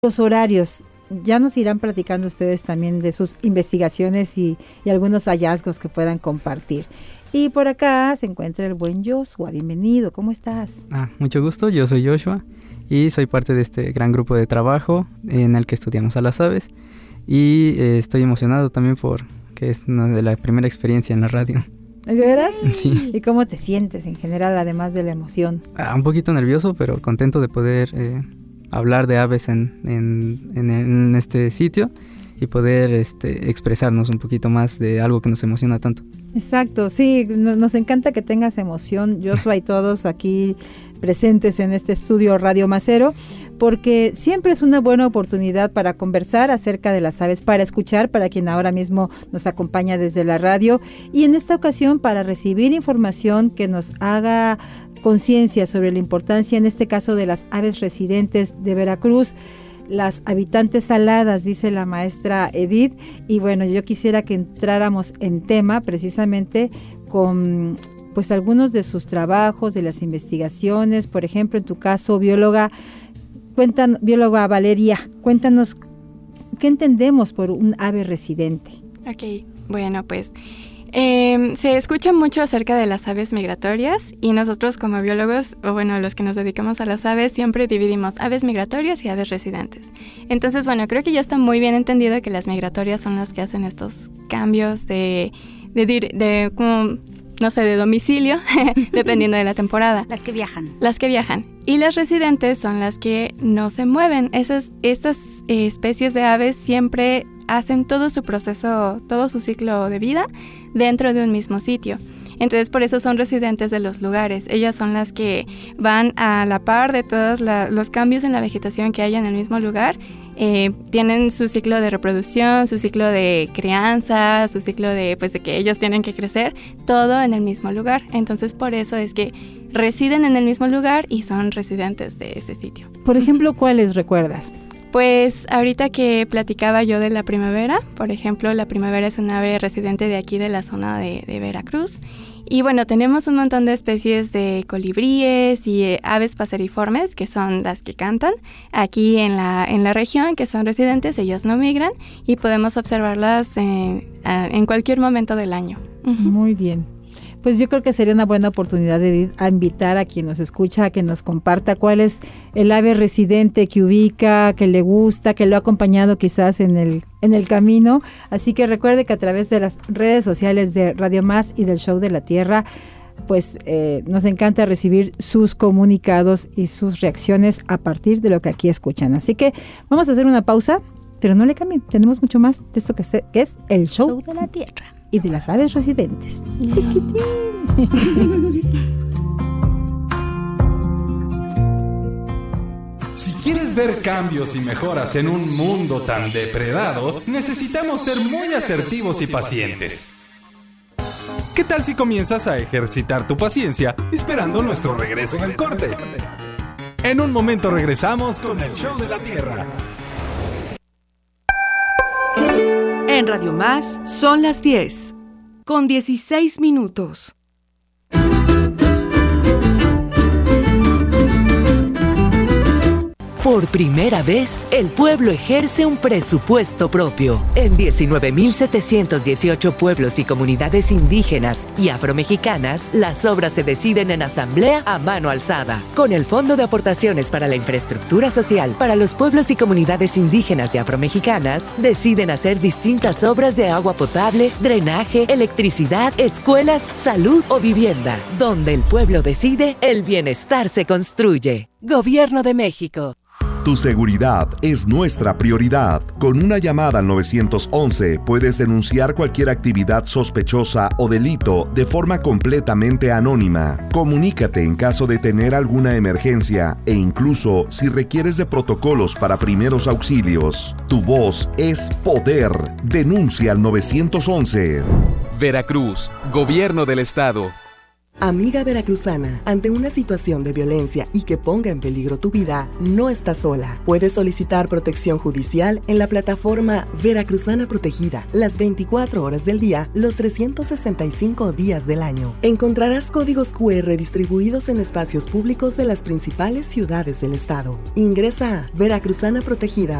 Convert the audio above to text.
Los horarios, ya nos irán platicando ustedes también de sus investigaciones y algunos hallazgos que puedan compartir. Y por acá se encuentra el buen Joshua. Bienvenido, ¿cómo estás? Mucho gusto, yo soy Joshua y soy parte de este gran grupo de trabajo en el que estudiamos a las aves y estoy emocionado también porque es una de la primera experiencia en la radio. ¿De veras? Sí. ¿Y cómo te sientes en general, además de la emoción? Un poquito nervioso, pero contento de poder hablar de aves en este sitio y poder expresarnos un poquito más de algo que nos emociona tanto. Exacto, sí, nos encanta que tengas emoción, Joshua y todos aquí presentes en este estudio Radio Macero, porque siempre es una buena oportunidad para conversar acerca de las aves, para escuchar para quien ahora mismo nos acompaña desde la radio y en esta ocasión para recibir información que nos haga conciencia sobre la importancia, en este caso, de las aves residentes de Veracruz, las habitantes aladas, dice la maestra Edith. Y bueno, yo quisiera que entráramos en tema precisamente con pues algunos de sus trabajos, de las investigaciones. Por ejemplo, en tu caso, bióloga Valeria, cuéntanos qué entendemos por un ave residente. Ok, bueno, pues se escucha mucho acerca de las aves migratorias y nosotros como biólogos, o bueno, los que nos dedicamos a las aves, siempre dividimos aves migratorias y aves residentes. Entonces, bueno, creo que ya está muy bien entendido que las migratorias son las que hacen estos cambios de domicilio, dependiendo de la temporada. Las que viajan. Y las residentes son las que no se mueven. Estas especies de aves siempre hacen todo su proceso, todo su ciclo de vida dentro de un mismo sitio. Entonces, por eso son residentes de los lugares. Ellas son las que van a la par de todos los cambios en la vegetación que hay en el mismo lugar. Tienen su ciclo de reproducción, su ciclo de crianza, su ciclo de que ellos tienen que crecer, todo en el mismo lugar. Entonces, por eso es que residen en el mismo lugar y son residentes de ese sitio. Por ejemplo, ¿cuáles recuerdas? Pues ahorita que platicaba yo de la primavera, por ejemplo, la primavera es un ave residente de aquí de la zona de Veracruz. Y bueno, tenemos un montón de especies de colibríes y aves paseriformes, que son las que cantan aquí en la región, que son residentes, ellas no migran y podemos observarlas en cualquier momento del año. Muy bien. Pues yo creo que sería una buena oportunidad de invitar a quien nos escucha a que nos comparta cuál es el ave residente que ubica, que le gusta, que lo ha acompañado quizás en el camino. Así que recuerde que a través de las redes sociales de Radio Más y del Show de la Tierra, pues nos encanta recibir sus comunicados y sus reacciones a partir de lo que aquí escuchan. Así que vamos a hacer una pausa, pero no le cambien, tenemos mucho más de esto que es el Show de la Tierra y de las aves residentes. Si quieres ver cambios y mejoras en un mundo tan depredado, necesitamos ser muy asertivos y pacientes. ¿Qué tal si comienzas a ejercitar tu paciencia esperando nuestro regreso en el corte? En un momento regresamos con el Show de la Tierra. En Radio Más son las 10, con 16 minutos. Por primera vez, el pueblo ejerce un presupuesto propio. En 19.718 pueblos y comunidades indígenas y afromexicanas, las obras se deciden en asamblea a mano alzada. Con el Fondo de Aportaciones para la Infraestructura Social para los pueblos y comunidades indígenas y afromexicanas, deciden hacer distintas obras de agua potable, drenaje, electricidad, escuelas, salud o vivienda. Donde el pueblo decide, el bienestar se construye. Gobierno de México. Tu seguridad es nuestra prioridad. Con una llamada al 911 puedes denunciar cualquier actividad sospechosa o delito de forma completamente anónima. Comunícate en caso de tener alguna emergencia e incluso si requieres de protocolos para primeros auxilios. Tu voz es poder. Denuncia al 911. Veracruz, Gobierno del Estado. Amiga veracruzana, ante una situación de violencia y que ponga en peligro tu vida, no estás sola. Puedes solicitar protección judicial en la plataforma Veracruzana Protegida, las 24 horas del día, los 365 días del año. Encontrarás códigos QR distribuidos en espacios públicos de las principales ciudades del estado. Ingresa a veracruzanaprotegida.org.mx